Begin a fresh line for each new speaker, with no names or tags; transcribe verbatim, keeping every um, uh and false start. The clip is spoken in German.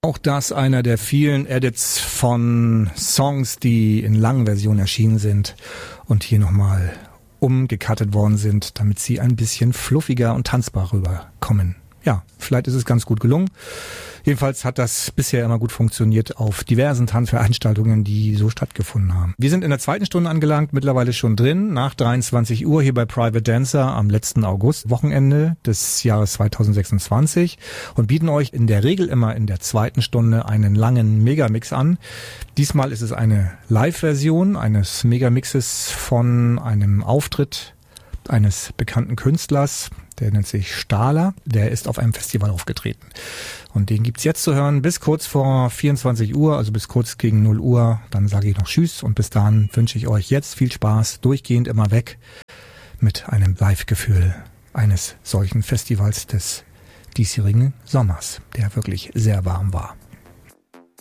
Auch das einer der vielen Edits von Songs, die in langen Versionen erschienen sind und hier nochmal umgecuttet worden sind, damit sie ein bisschen fluffiger und tanzbar rüberkommen. Ja, vielleicht ist es ganz gut gelungen. Jedenfalls hat das bisher immer gut funktioniert auf diversen Tanzveranstaltungen, die so stattgefunden haben. Wir sind in der zweiten Stunde angelangt, mittlerweile schon drin, nach dreiundzwanzig Uhr hier bei Private Dancer am letzten August, Wochenende des Jahres zweitausendsechsundzwanzig und bieten euch in der Regel immer in der zweiten Stunde einen langen Megamix an. Diesmal ist es eine Live-Version eines Megamixes von einem Auftritt eines bekannten Künstlers, der nennt sich Stahler, der ist auf einem Festival aufgetreten. Und den gibt's jetzt zu hören bis kurz vor vierundzwanzig Uhr, also bis kurz gegen null Uhr. Dann sage ich noch Tschüss und bis dahin wünsche ich euch jetzt viel Spaß, durchgehend immer weg mit einem Live-Gefühl eines solchen Festivals des diesjährigen Sommers, der wirklich sehr warm war.